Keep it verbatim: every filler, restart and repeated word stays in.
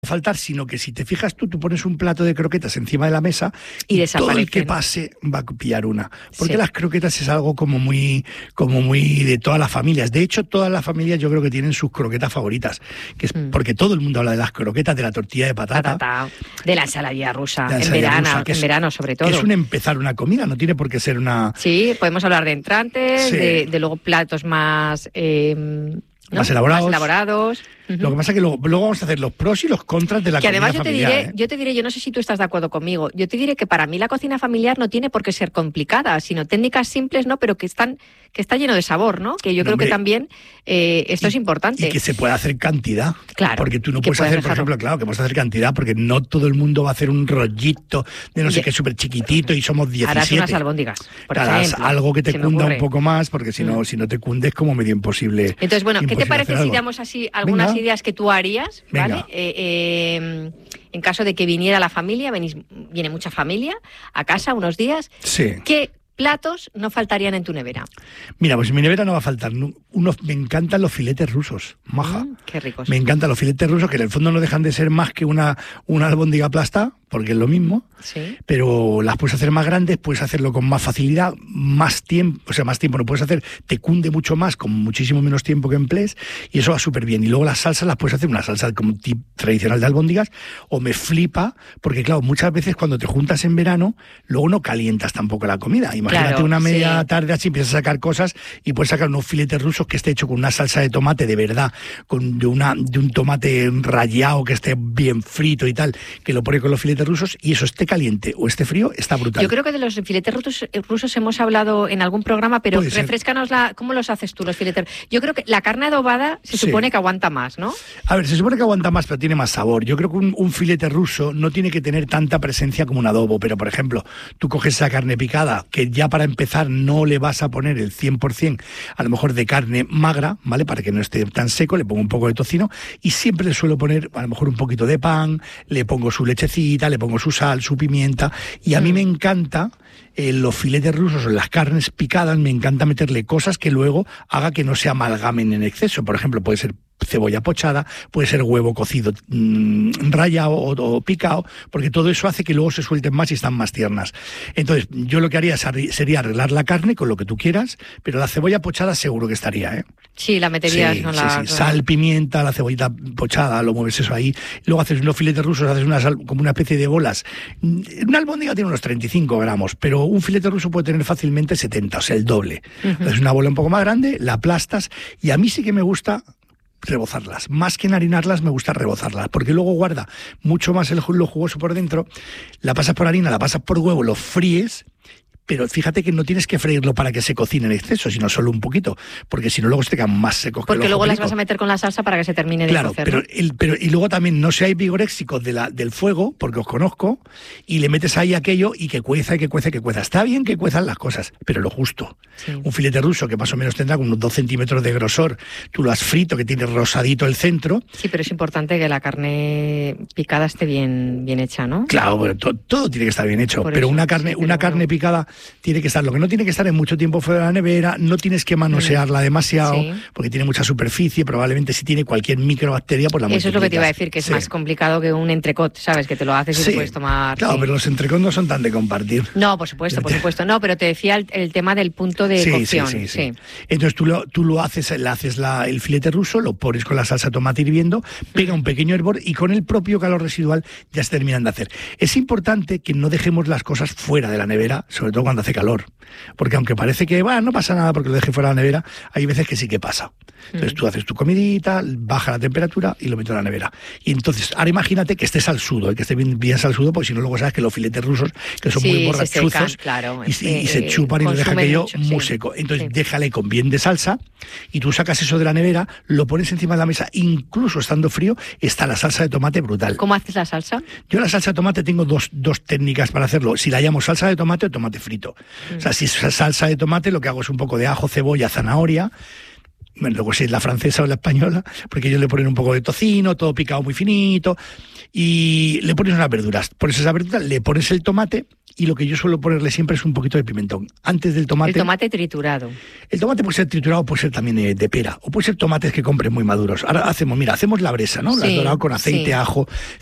faltar, sino que si te fijas tú, tú pones un plato de croquetas encima de la mesa y, y todo el que pase va a pillar una. Porque sí. Las croquetas es algo como muy, como muy de todas las familias. De hecho, todas las familias yo creo que tienen sus croquetas favoritas, que es mm. porque todo el mundo habla de las croquetas, de la tortilla de patata, patata de la ensaladilla rusa, la en, ensaladilla verano, rusa, que en es, verano sobre todo. Es un empezar una comida, no tiene por qué ser una... Sí, podemos hablar de entrantes, sí. de, de luego platos más... Eh, ¿no? Más elaborados. Más elaborados. Uh-huh. Lo que pasa es que luego, luego vamos a hacer los pros y los contras de la que comida además yo familiar. te diré, ¿eh? yo te diré, yo no sé si tú estás de acuerdo conmigo, yo te diré que para mí la cocina familiar no tiene por qué ser complicada, sino técnicas simples, ¿no? Pero que están, que está lleno de sabor, ¿no? Que yo no, creo hombre, que también eh, esto y, es importante. Y que se puede hacer cantidad. Claro. Porque tú no puedes hacer, dejarlo. Por ejemplo, claro, que puedes hacer cantidad, porque no todo el mundo va a hacer un rollito de no sé qué súper chiquitito y somos diecisiete. Harás unas albóndigas, por Harás ejemplo. algo que te cunda un poco más, porque si no, mm. si no te cunde es como medio imposible. Entonces, bueno, ¿qué te parece si algo? damos así algunas Venga. ideas que tú harías, ¿vale? Venga. Eh, eh, en caso de que viniera la familia, venís, viene mucha familia a casa unos días, sí. ¿qué platos no faltarían en tu nevera? Mira, pues en mi nevera no va a faltar. Unos, me encantan los filetes rusos, maja. Mm, qué ricos. Me encantan los filetes rusos, que en el fondo no dejan de ser más que una, una albóndiga aplastada, porque es lo mismo, sí. Pero las puedes hacer más grandes, puedes hacerlo con más facilidad, más tiempo, o sea, más tiempo no puedes hacer, te cunde mucho más, con muchísimo menos tiempo que emplees, y eso va súper bien. Y luego las salsas las puedes hacer una salsa como tip tradicional de albóndigas, o me flipa, porque claro, muchas veces cuando te juntas en verano, luego no calientas tampoco la comida. Imagínate claro, una media sí. tarde así, empiezas a sacar cosas, y puedes sacar unos filetes rusos que esté hecho con una salsa de tomate de verdad, con de, una, de un tomate rallado que esté bien frito y tal, que lo pone con los filetes rusos, y eso esté caliente o esté frío, está brutal. Yo creo que de los filetes rusos, rusos hemos hablado en algún programa, pero refrescanos la, ¿cómo los haces tú, los filetes? Yo creo que la carne adobada se sí. supone que aguanta más, ¿no? A ver, se supone que aguanta más, pero tiene más sabor. Yo creo que un, un filete ruso no tiene que tener tanta presencia como un adobo, pero por ejemplo, tú coges esa carne picada, que ya para empezar no le vas a poner el cien por ciento, a lo mejor de carne magra, ¿vale? Para que no esté tan seco, le pongo un poco de tocino, y siempre le suelo poner a lo mejor un poquito de pan, le pongo su lechecita, le pongo su sal, su pimienta, y a mí me encanta eh, los filetes rusos o las carnes picadas, me encanta meterle cosas que luego haga que no se amalgamen en exceso. Por ejemplo, puede ser cebolla pochada, puede ser huevo cocido mmm, rallado o, o picado, porque todo eso hace que luego se suelten más y están más tiernas. Entonces, yo lo que haría sería arreglar la carne con lo que tú quieras, pero la cebolla pochada seguro que estaría, ¿eh? Sí, la meterías sí, con sí, la... Sí. Sal, pimienta, la cebollita pochada, lo mueves eso ahí, luego haces unos filetes rusos, haces una sal, como una especie de bolas. Una albóndiga tiene unos treinta y cinco gramos, pero un filete ruso puede tener fácilmente setenta, o sea, el doble. Uh-huh. Es una bola un poco más grande, la aplastas, y a mí sí que me gusta rebozarlas, más que enharinarlas me gusta rebozarlas, porque luego guarda mucho más el lo jugoso por dentro. La pasas por harina, la pasas por huevo, lo fríes, pero fíjate que no tienes que freírlo para que se cocine en exceso, sino solo un poquito, porque si no luego se te quedan más secos. Porque que luego las rico. vas a meter con la salsa para que se termine de claro, cocer. Pero, ¿no? el, pero y luego también no seáis vigoréxicos de la, del fuego, porque os conozco, y le metes ahí aquello y que cueza y que cueza y que cueza. Está bien que cuezan las cosas, pero lo justo. Sí. Un filete ruso que más o menos tendrá unos dos centímetros de grosor, tú lo has frito, que tiene rosadito el centro. Sí, pero es importante que la carne picada esté bien, bien hecha, ¿no? Claro, bueno, to, todo tiene que estar bien hecho, Por pero eso, una carne, sí, pero una carne picada tiene que estar, lo que no tiene que estar en mucho tiempo fuera de la nevera, no tienes que manosearla demasiado, sí. porque tiene mucha superficie, probablemente si tiene cualquier microbacteria, pues la multiplicas. Eso es lo que te iba a decir, que es sí. más complicado que un entrecot, ¿sabes? Que te lo haces y sí. te puedes tomar... Claro, sí. pero los entrecot no son tan de compartir. No, por supuesto, por supuesto. No, pero te decía el, el tema del punto de sí, cocción. Sí, sí, sí. sí. Entonces tú lo, tú lo haces, le haces la, el filete ruso, lo pones con la salsa de tomate hirviendo, pega un pequeño hervor y con el propio calor residual ya se terminan de hacer. Es importante que no dejemos las cosas fuera de la nevera, sobre todo cuando hace calor. Porque aunque parece que bah, no pasa nada porque lo deje fuera de la nevera, hay veces que sí que pasa. Entonces mm. tú haces tu comidita, baja la temperatura y lo metes en la nevera. Y entonces, ahora imagínate que estés al sudo, ¿eh? que estés bien, bien al sudo, porque si no luego sabes que los filetes rusos, que son sí, muy borrachuzos, se secan, claro, y, eh, y se chupan y lo dejan aquello mucho, muy sí. seco. Entonces sí. déjale con bien de salsa y tú sacas eso de la nevera, lo pones encima de la mesa, incluso estando frío, está la salsa de tomate brutal. ¿Cómo haces la salsa? Yo la salsa de tomate tengo dos, dos técnicas para hacerlo. Si la llamo salsa de tomate o tomate frito. Mm. O sea, si es salsa de tomate, lo que hago es un poco de ajo, cebolla, zanahoria, bueno, luego si es la francesa o la española, porque ellos le ponen un poco de tocino, todo picado muy finito, y le pones unas verduras. Pones esas verduras, le pones el tomate, y lo que yo suelo ponerle siempre es un poquito de pimentón. Antes del tomate... El tomate triturado. El tomate puede ser triturado, puede ser también de, de pera, o puede ser tomates que compres muy maduros. Ahora hacemos, mira, hacemos la bresa, ¿no? Sí, la has dorado con aceite, sí. ajo,